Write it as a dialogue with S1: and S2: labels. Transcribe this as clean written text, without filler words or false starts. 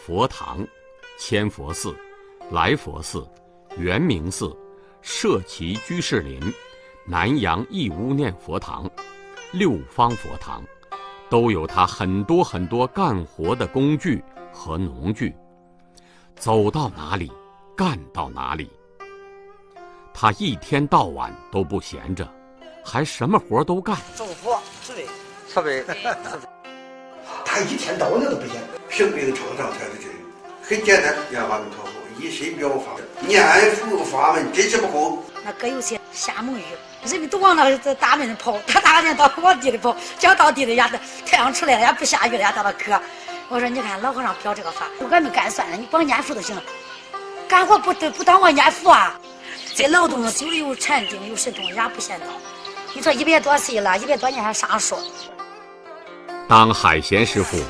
S1: 佛堂、千佛寺、来佛寺、圆明寺、社稷居士林、南阳义乌念佛堂、六方佛堂，都有他很多很多干活的工具和农具，走到哪里干到哪里。他一天到晚都不闲着，还什么活都干。
S2: 种活、植被、设备，
S3: 他一天到晚都不闲。
S4: 平病创伤才是这个，很简单，念法门可好，一身表法，念佛法门真是不够。
S5: 那搁有些瞎蒙雨，人们都往那大门跑，他大人到往地里跑，讲到地里呀，太阳出来了也不下雨了呀，到那渴。我说你看老和尚表这个法，俺们干算了，你光念佛就行了，干活不当我念佛啊。这劳动久有禅定，有神通，人家不嫌道。你说100多岁了，100多年还上树。
S1: 当海贤师傅